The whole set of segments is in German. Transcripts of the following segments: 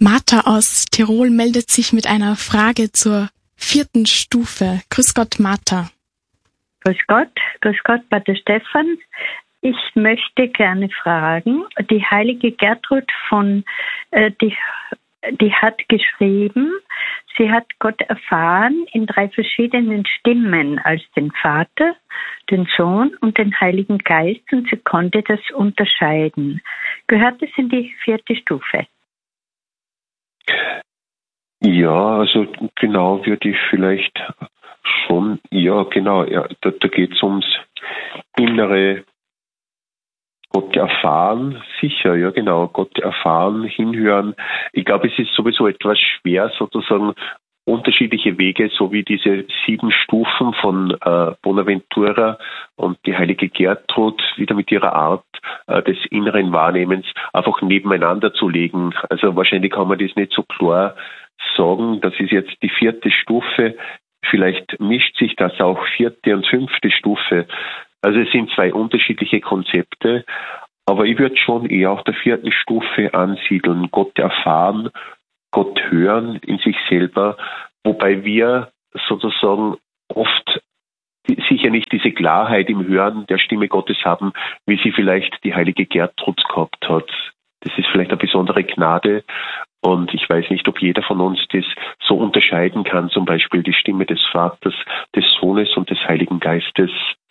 Martha aus Tirol meldet sich mit einer Frage zur 4. Stufe. Grüß Gott, Martha. Grüß Gott, Pater Stefan. Ich möchte gerne fragen, die heilige Gertrud die hat geschrieben, sie hat Gott erfahren in 3 verschiedenen Stimmen, als den Vater, den Sohn und den Heiligen Geist, und sie konnte das unterscheiden. Gehört es in die 4. Stufe? Ja, also genau würde ich vielleicht schon, ja genau, ja, da geht es ums innere Gott erfahren, sicher, ja genau, Gott erfahren, hinhören. Ich glaube, es ist sowieso etwas schwer, sozusagen unterschiedliche Wege, so wie diese 7 Stufen von Bonaventura und die heilige Gertrud, wieder mit ihrer Art des inneren Wahrnehmens einfach nebeneinander zu legen. Also wahrscheinlich kann man das nicht so klar sagen, das ist jetzt die 4. Stufe, vielleicht mischt sich das auch 4. und 5. Stufe. Also es sind 2 unterschiedliche Konzepte, aber ich würde schon eher auf der 4. Stufe ansiedeln, Gott erfahren, Gott hören in sich selber, wobei wir sozusagen oft sicher nicht diese Klarheit im Hören der Stimme Gottes haben, wie sie vielleicht die heilige Gertrud gehabt hat. Das ist vielleicht eine besondere Gnade und ich weiß nicht, ob jeder von uns das so unterscheiden kann, zum Beispiel die Stimme des Vaters, des Sohnes und des Heiligen Geistes.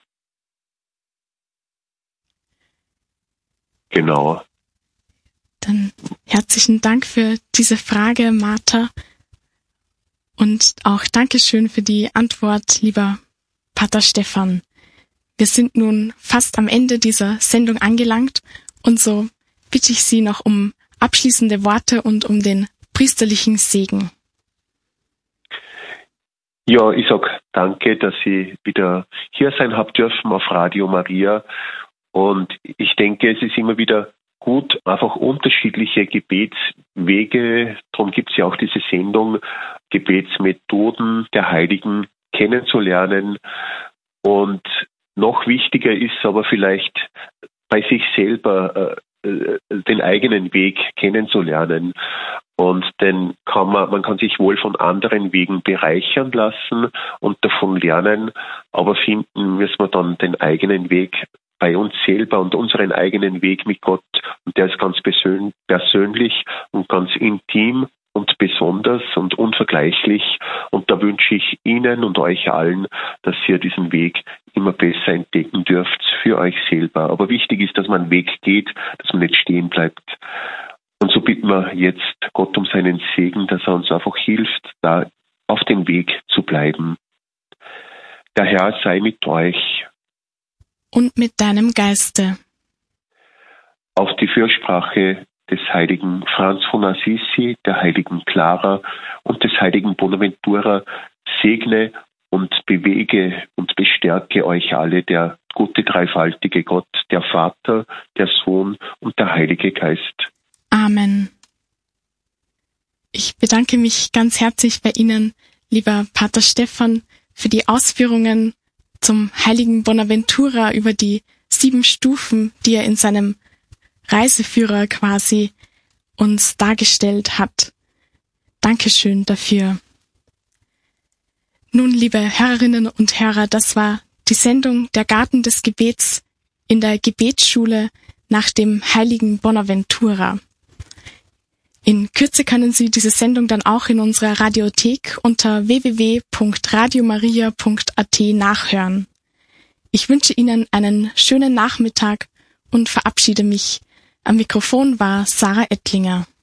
Genau. Dann herzlichen Dank für diese Frage, Martha. Und auch Dankeschön für die Antwort, lieber Pater Stefan. Wir sind nun fast am Ende dieser Sendung angelangt und so bitte ich Sie noch um abschließende Worte und um den priesterlichen Segen. Ja, ich sag danke, dass Sie wieder hier sein habt dürfen auf Radio Maria. Und ich denke, es ist immer wieder gut, einfach unterschiedliche Gebetswege, darum gibt es ja auch diese Sendung, Gebetsmethoden der Heiligen kennenzulernen. Und noch wichtiger ist aber vielleicht bei sich selber den eigenen Weg kennenzulernen. Und den man kann sich wohl von anderen Wegen bereichern lassen und davon lernen, aber finden müssen wir dann den eigenen Weg bei uns selber und unseren eigenen Weg mit Gott. Und der ist ganz persönlich und ganz intim und besonders und unvergleichlich. Und da wünsche ich Ihnen und euch allen, dass ihr diesen Weg immer besser entdecken dürft für euch selber. Aber wichtig ist, dass man einen Weg geht, dass man nicht stehen bleibt. Und so bitten wir jetzt Gott um seinen Segen, dass er uns einfach hilft, da auf dem Weg zu bleiben. Der Herr sei mit euch. Und mit deinem Geiste. Auf die Fürsprache des heiligen Franz von Assisi, der heiligen Clara und des heiligen Bonaventura segne und bewege und bestärke euch alle der gute dreifaltige Gott, der Vater, der Sohn und der Heilige Geist. Amen. Ich bedanke mich ganz herzlich bei Ihnen, lieber Pater Stefan, für die Ausführungen zum heiligen Bonaventura über die 7 Stufen, die er in seinem Reiseführer quasi uns dargestellt hat. Dankeschön dafür. Nun, liebe Hörerinnen und Hörer, das war die Sendung Der Garten des Gebets in der Gebetsschule nach dem heiligen Bonaventura. In Kürze können Sie diese Sendung dann auch in unserer Radiothek unter www.radiomaria.at nachhören. Ich wünsche Ihnen einen schönen Nachmittag und verabschiede mich. Am Mikrofon war Sarah Ettlinger.